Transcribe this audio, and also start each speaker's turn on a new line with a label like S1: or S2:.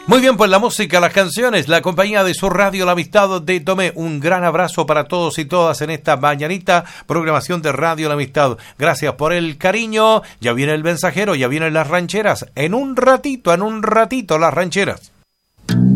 S1: Muy bien, pues la música, las canciones, la compañía de su radio, la amistad de Tomé. Un gran abrazo para todos y todas en esta mañanita programación de Radio La Amistad. Gracias por el cariño. Ya viene el mensajero, ya vienen las rancheras. En un ratito las rancheras.